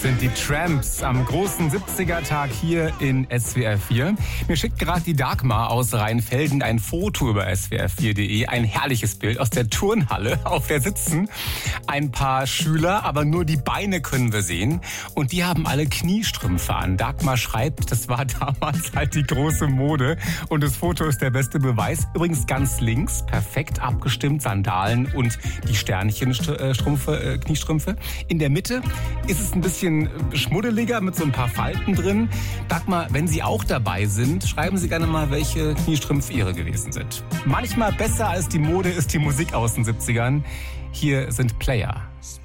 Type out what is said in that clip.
sind die Tramps am großen 70er-Tag hier in SWR 4. Mir schickt gerade die Dagmar aus Rheinfelden ein Foto über swr4.de. Ein herrliches Bild aus der Turnhalle, auf der sitzen ein paar Schüler, aber nur die Beine können wir sehen. Und die haben alle Kniestrümpfe an. Dagmar schreibt, das war damals halt die große Mode. Und das Foto ist der beste Beweis. Übrigens ganz links, perfekt abgestimmt, Sandalen und die Kniestrümpfe. In der Mitte ist es ein bisschen schmuddeliger mit so ein paar Falten drin. Dagmar, wenn Sie auch dabei sind, schreiben Sie gerne mal, welche Kniestrümpfe Ihre gewesen sind. Manchmal besser als die Mode ist die Musik aus den 70ern. Hier sind Player.